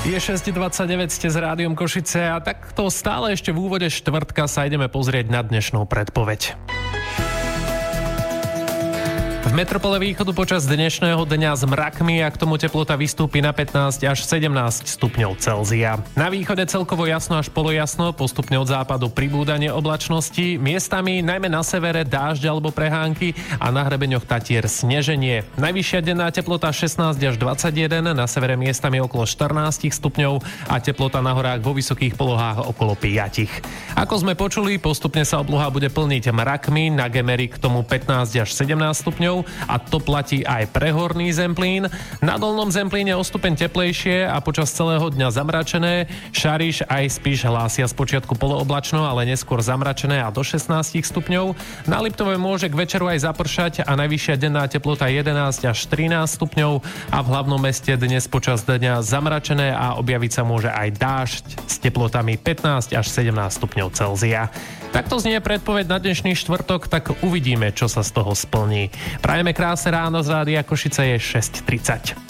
Je 6:29, ste s Rádiom Košice a takto stále ešte v úvode štvrtka sa ideme pozrieť na dnešnú predpoveď. V metropole východu počas dnešného dňa s mrakmi a k tomu teplota vystúpi na 15 až 17 stupňov Celzia. Na východe celkovo jasno až polojasno, postupne od západu pribúdanie oblačnosti, miestami najmä na severe dážď alebo prehánky a na hrebeňoch Tatier sneženie. Najvyššia denná teplota 16 až 21, na severe miestami okolo 14 stupňov a teplota na horách vo vysokých polohách okolo 5. Ako sme počuli, postupne sa obloha bude plniť mrakmi, na Gemeri k tomu 15 až 17 stupňov a to platí aj pre Horný Zemplín. Na Dolnom Zemplíne o stupeň teplejšie a počas celého dňa zamračené. Šariš aj Spiš hlásia spočiatku polooblačno, ale neskôr zamračené a do 16 stupňov. Na Liptove môže k večeru aj zapršať a najvyššia denná teplota 11 až 13 stupňov a v hlavnom meste dnes počas dňa zamračené a objaviť sa môže aj dážď s teplotami 15 až 17 stupňov Celzia. Takto znie predpoveď na dnešný štvrtok, tak uvidíme, čo sa z toho splní. Prajeme krásne ráno z Rádia Košice, je 6:30.